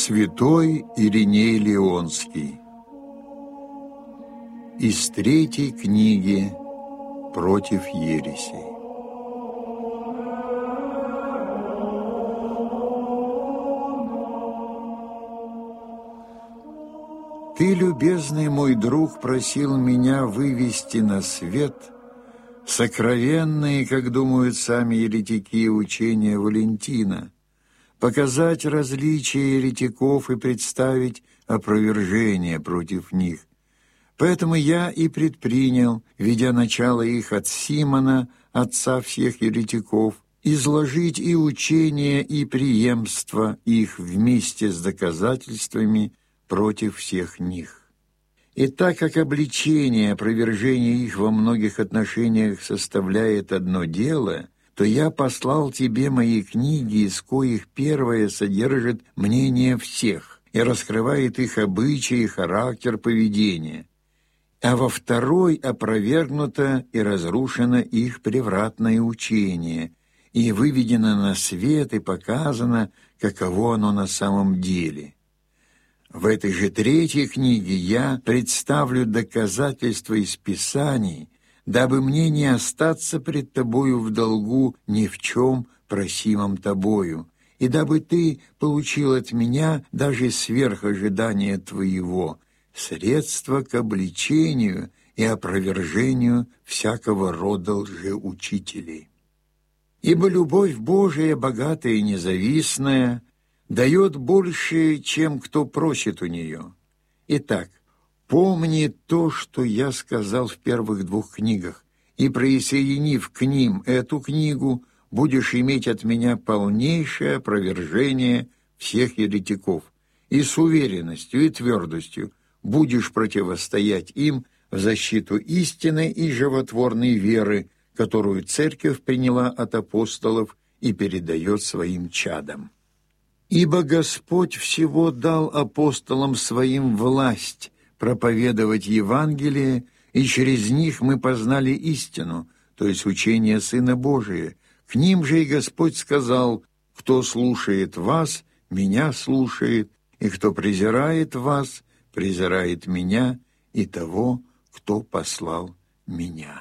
Святой Ириней Леонский. Из третьей книги «Против ересей». Ты, любезный мой друг, просил меня вывести на свет сокровенные, как думают сами еретики, учения Валентина, показать различия еретиков и представить опровержение против них. Поэтому я и предпринял, ведя начало их от Симона, отца всех еретиков, изложить и учение, и преемство их вместе с доказательствами против всех них. И так как обличение, опровержение их во многих отношениях составляет одно дело, то я послал тебе мои книги, из коих первая содержит мнение всех и раскрывает их обычаи, характер, поведение, а во второй опровергнуто и разрушено их превратное учение, и выведено на свет и показано, каково оно на самом деле. В этой же третьей книге я представлю доказательства из Писаний, дабы мне не остаться пред тобою в долгу ни в чем просимом тобою, и дабы ты получил от меня даже сверх ожидания твоего средства к обличению и опровержению всякого рода лжеучителей. Ибо любовь Божия, богатая и независная, дает больше, чем кто просит у нее. Итак, помни то, что я сказал в первых двух книгах, и, присоединив к ним эту книгу, будешь иметь от меня полнейшее опровержение всех еретиков, и с уверенностью и твердостью будешь противостоять им в защиту истины и животворной веры, которую Церковь приняла от апостолов и передает своим чадам. Ибо Господь всего дал апостолам своим власть проповедовать Евангелие, и через них мы познали истину, то есть учение Сына Божия. К ним же и Господь сказал: «Кто слушает вас, меня слушает, и кто презирает вас, презирает меня и того, кто послал меня».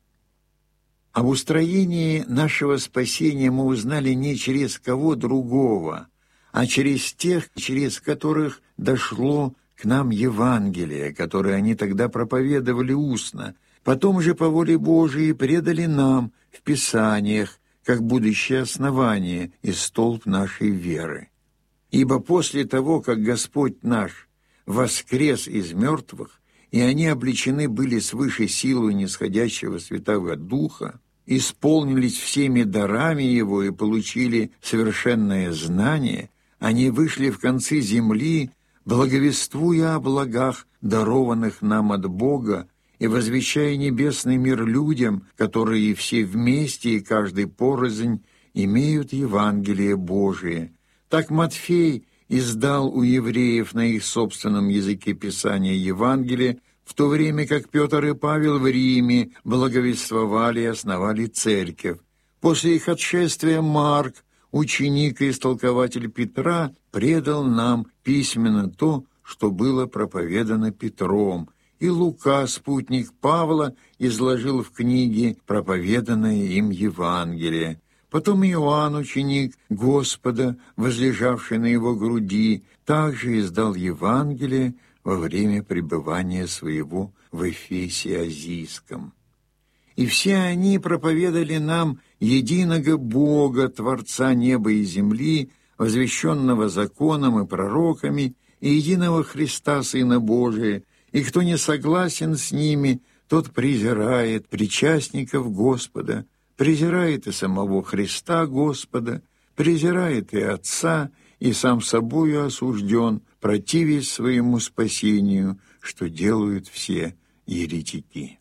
Об устроении нашего спасения мы узнали не через кого другого, а через тех, через которых дошло к нам Евангелие, которое они тогда проповедовали устно, потом же по воле Божией предали нам в Писаниях, как будущее основание и столб нашей веры. Ибо после того, как Господь наш воскрес из мертвых, и они облечены были свыше силою нисходящего Святого Духа, исполнились всеми дарами Его и получили совершенное знание, они вышли в концы земли, благовествуя о благах, дарованных нам от Бога, и возвещая небесный мир людям, которые все вместе и каждый порознь имеют Евангелие Божие. Так Матфей издал у евреев на их собственном языке Писания Евангелие, в то время как Петр и Павел в Риме благовествовали и основали церковь. После их отшествия Марк, ученик и истолкователь Петра, предал нам письменно то, что было проповедано Петром, и Лука, спутник Павла, изложил в книге проповеданное им Евангелие. Потом Иоанн, ученик Господа, возлежавший на его груди, также издал Евангелие во время пребывания своего в Эфесе Азийском. И все они проповедали нам единого Бога, Творца неба и земли, возвещенного законом и пророками, и единого Христа, Сына Божия, и кто не согласен с ними, тот презирает причастников Господа, презирает и самого Христа Господа, презирает и Отца, и сам собою осужден, противясь своему спасению, что делают все еретики.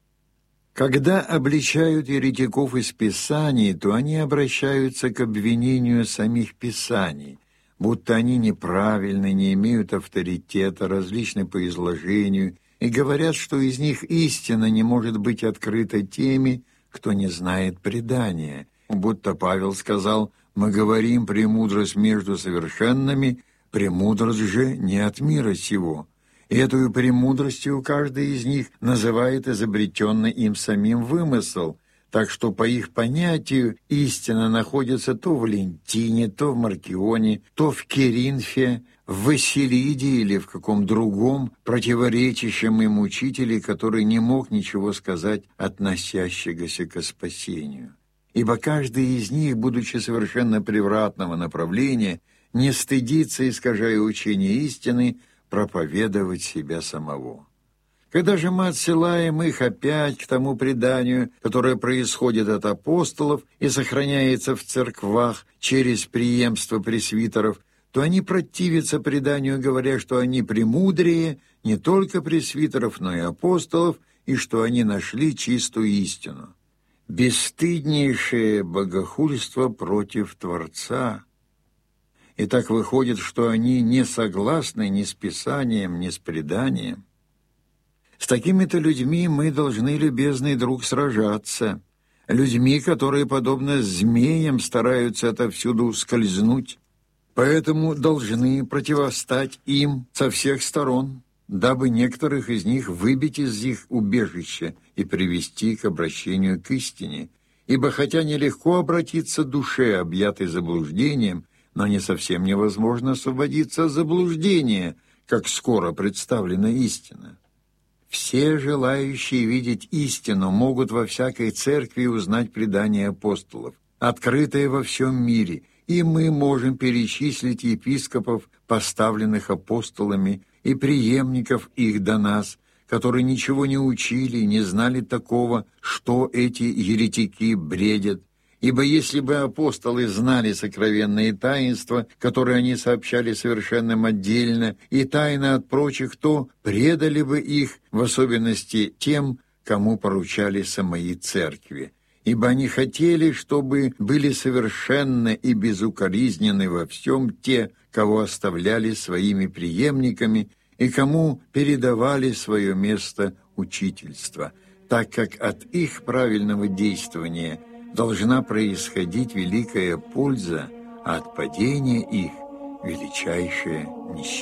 Когда обличают еретиков из Писаний, то они обращаются к обвинению самих Писаний, будто они неправильны, не имеют авторитета, различны по изложению, и говорят, что из них истина не может быть открыта теми, кто не знает предания. Будто Павел сказал: «Мы говорим премудрость между совершенными, Премудрость же не от мира сего. И эту премудростью каждый из них называет изобретенный им самим вымысел, так что по их понятию истина находится то в Валентине, то в Маркионе, то в Керинфе, в Василиде или в каком другом противоречащем им учителе, который не мог ничего сказать, относящегося к спасению. Ибо каждый из них, будучи совершенно превратного направления, не стыдится, искажая учение истины, проповедовать себя самого. Когда же мы отсылаем их опять к тому преданию, которое происходит от апостолов и сохраняется в церквах через преемство пресвитеров, то они противятся преданию, говоря, что они премудрее не только пресвитеров, но и апостолов, и что они нашли чистую истину. Бесстыднейшее богохульство против Творца. И так выходит, что они не согласны ни с Писанием, ни с преданием. С такими-то людьми мы должны, любезный друг, сражаться. Людьми, которые, подобно змеям, стараются отовсюду ускользнуть. Поэтому должны противостать им со всех сторон, дабы некоторых из них выбить из их убежища и привести к обращению к истине. Ибо хотя нелегко обратиться душе, объятой заблуждением, но не совсем невозможно освободиться от заблуждения, как скоро представлена истина. Все желающие видеть истину могут во всякой церкви узнать предания апостолов, открытое во всем мире, и мы можем перечислить епископов, поставленных апостолами, и преемников их до нас, которые ничего не учили, не знали такого, что эти еретики бредят. Ибо если бы апостолы знали сокровенные таинства, которые они сообщали совершенным отдельно, и тайно от прочих, то предали бы их, в особенности тем, кому поручали самые церкви. Ибо они хотели, чтобы были совершенны и безукоризненны во всем те, кого оставляли своими преемниками и кому передавали свое место учительства, так как от их правильного действования должна происходить великая польза, а от падения их величайшее несчастье.